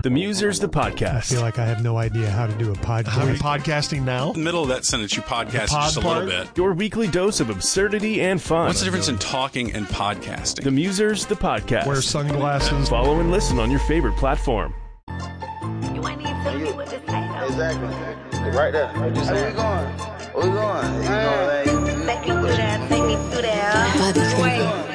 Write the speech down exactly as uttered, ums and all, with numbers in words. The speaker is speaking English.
The Musers, the I podcast. feel like I have no idea how to do a How are we podcast. podcasting now? In the middle of that sentence, you podcast pod just a part? little bit. Your weekly dose of absurdity and fun. What's the difference in talking and podcasting? The Musers, the podcast. Wear sunglasses. Follow and listen on your favorite platform. You ain't even telling me what to say, though. Exactly. Right there. What you saying? Where we going? Where we going? You know, like, Make you try to take me through there. Body Wait.